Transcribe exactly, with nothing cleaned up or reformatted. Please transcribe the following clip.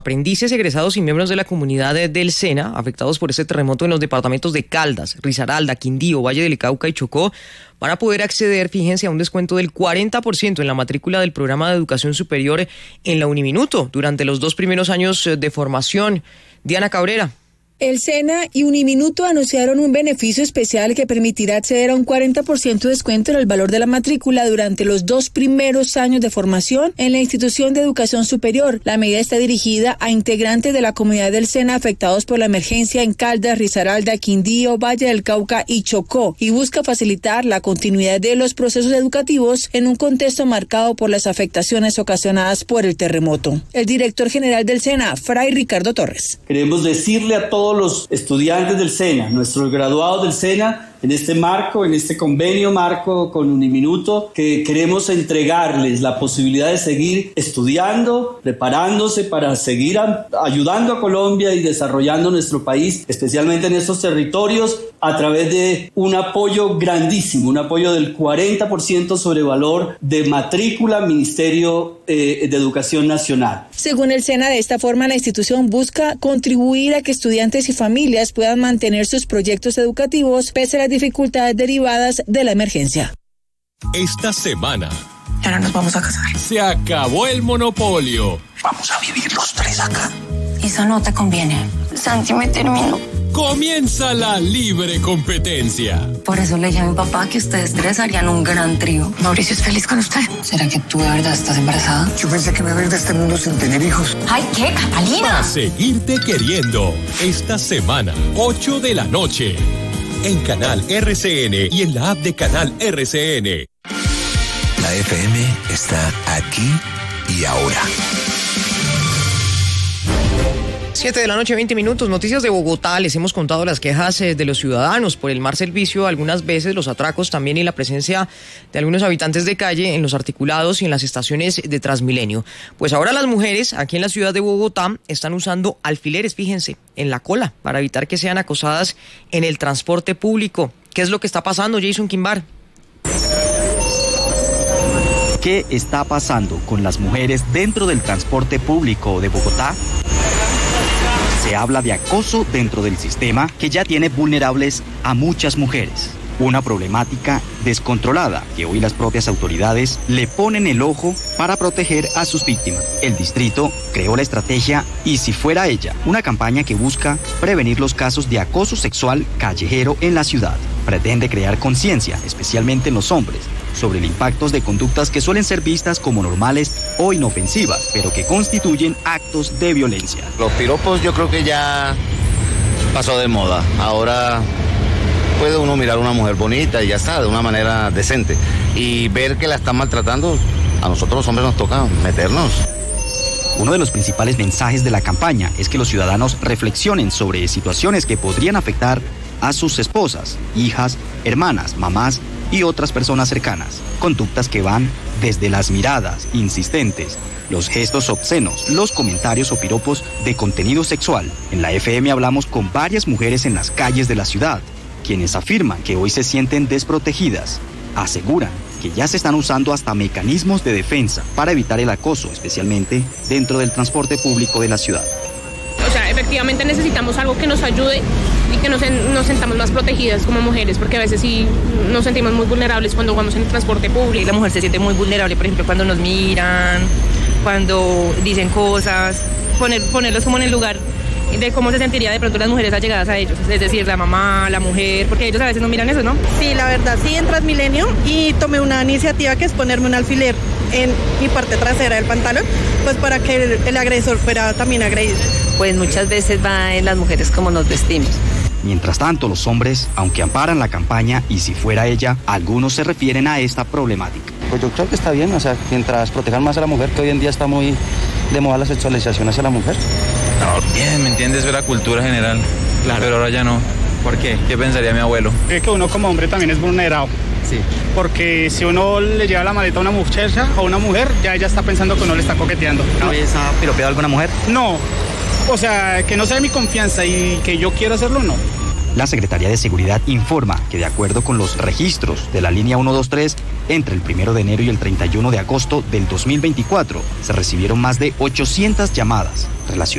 Aprendices, egresados y miembros de la comunidad del SENA, afectados por este terremoto en los departamentos de Caldas, Risaralda, Quindío, Valle del Cauca y Chocó, van a poder acceder, fíjense, a un descuento del cuarenta por ciento en la matrícula del programa de educación superior en la Uniminuto durante los dos primeros años de formación. Diana Cabrera. El SENA y Uniminuto anunciaron un beneficio especial que permitirá acceder a un cuarenta por ciento de descuento en el valor de la matrícula durante los dos primeros años de formación en la institución de educación superior. La medida está dirigida a integrantes de la comunidad del SENA afectados por la emergencia en Caldas, Risaralda, Quindío, Valle del Cauca y Chocó y busca facilitar la continuidad de los procesos educativos en un contexto marcado por las afectaciones ocasionadas por el terremoto. El director general del SENA, Fray Ricardo Torres. Queremos decirle a todos los estudiantes del SENA, nuestros graduados del SENA, en este marco, en este convenio marco con Uniminuto, que queremos entregarles la posibilidad de seguir estudiando, preparándose para seguir a, ayudando a Colombia y desarrollando nuestro país, especialmente en estos territorios, a través de un apoyo grandísimo, un apoyo del cuarenta por ciento sobre valor de matrícula Ministerio eh, de Educación Nacional. Según el SENA, de esta forma la institución busca contribuir a que estudiantes y familias puedan mantener sus proyectos educativos pese a las dificultades derivadas de la emergencia. Esta semana ya no nos vamos a casar. Se acabó el monopolio. Vamos a vivir los tres acá. Eso no te conviene. Santi me terminó. Comienza la libre competencia. Por eso le dije a mi papá que ustedes tres harían un gran trío. Mauricio es feliz con usted. ¿Será que tú de verdad estás embarazada? Yo pensé que me iba a ir de este mundo sin tener hijos. ¡Ay, qué, Catalina! A seguirte queriendo. Esta semana, ocho de la noche. En Canal R C N y en la app de Canal R C N. La F M está aquí y ahora. siete de la noche, veinte minutos. Noticias de Bogotá. Les hemos contado las quejas eh, de los ciudadanos por el mal servicio, algunas veces los atracos también y la presencia de algunos habitantes de calle en los articulados y en las estaciones de Transmilenio. Pues ahora las mujeres aquí en la ciudad de Bogotá están usando alfileres, fíjense, en la cola para evitar que sean acosadas en el transporte público. ¿Qué es lo que está pasando, Jason Quimbar? ¿Qué está pasando con las mujeres dentro del transporte público de Bogotá? Se habla de acoso dentro del sistema que ya tiene vulnerables a muchas mujeres. Una problemática descontrolada que hoy las propias autoridades le ponen el ojo para proteger a sus víctimas. El distrito creó la estrategia Y si fuera ella, una campaña que busca prevenir los casos de acoso sexual callejero en la ciudad. Pretende crear conciencia, especialmente en los hombres, sobre el impacto de conductas que suelen ser vistas como normales o inofensivas, pero que constituyen actos de violencia. Los piropos yo creo que ya pasó de moda. Ahora puede uno mirar a una mujer bonita y ya está, de una manera decente. Y ver que la están maltratando, a nosotros los hombres nos toca meternos. Uno de los principales mensajes de la campaña es que los ciudadanos reflexionen sobre situaciones que podrían afectar a sus esposas, hijas, hermanas, mamás y otras personas cercanas. Conductas que van desde las miradas insistentes, los gestos obscenos, los comentarios o piropos de contenido sexual. En la F M hablamos con varias mujeres en las calles de la ciudad, quienes afirman que hoy se sienten desprotegidas. Aseguran que ya se están usando hasta mecanismos de defensa para evitar el acoso, especialmente dentro del transporte público de la ciudad. O sea, efectivamente necesitamos algo que nos ayude y que nos, nos sentamos más protegidas como mujeres, porque a veces sí nos sentimos muy vulnerables cuando vamos en el transporte público. La mujer se siente muy vulnerable, por ejemplo, cuando nos miran, cuando dicen cosas, poner, ponerlos como en el lugar de cómo se sentiría de pronto las mujeres allegadas a ellos, es decir, la mamá, la mujer, porque ellos a veces no miran eso, ¿no? Sí, la verdad, sí, en Transmilenio, y tomé una iniciativa que es ponerme un alfiler en mi parte trasera del pantalón, pues para que el, el agresor fuera también agredido. Pues muchas veces va en las mujeres como nos vestimos. Mientras tanto, los hombres, aunque amparan la campaña Y si fuera ella, algunos se refieren a esta problemática. Pues yo creo que está bien, o sea, mientras protejan más a la mujer, que hoy en día está muy de moda la sexualización hacia la mujer. No, bien, ¿me entiendes? Es la cultura general, claro. Pero ahora ya no. ¿Por qué? ¿Qué pensaría mi abuelo? Creo que uno como hombre también es vulnerado. Sí. Porque si uno le lleva la maleta a una muchacha o a una mujer, ya ella está pensando que uno le está coqueteando. ¿Una vez ha piropeado a alguna mujer? No. O sea, que no sea de mi confianza y que yo quiera hacerlo, no. La Secretaría de Seguridad informa que de acuerdo con los registros de la línea ciento veintitrés, entre el primero de enero y el treinta y uno de agosto del dos mil veinticuatro, se recibieron más de ochocientas llamadas relacionadas